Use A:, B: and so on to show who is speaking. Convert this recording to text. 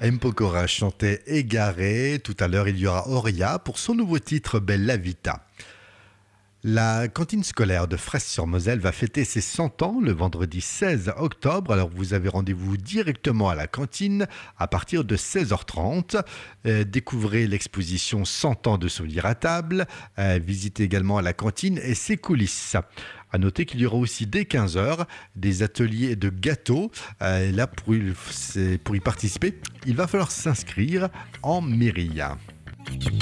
A: M. Pokora chantait Égaré. Tout à l'heure, il y aura Auria pour son nouveau titre Bella Vita. La cantine scolaire de Fresse-sur-Moselle va fêter ses 100 ans le vendredi 16 octobre. Alors vous avez rendez-vous directement à la cantine à partir de 16h30. Découvrez l'exposition 100 ans de souvenirs à table. Visitez également la cantine et ses coulisses. À noter qu'il y aura aussi dès 15h des ateliers de gâteaux. Là, pour y participer, il va falloir s'inscrire en mairie.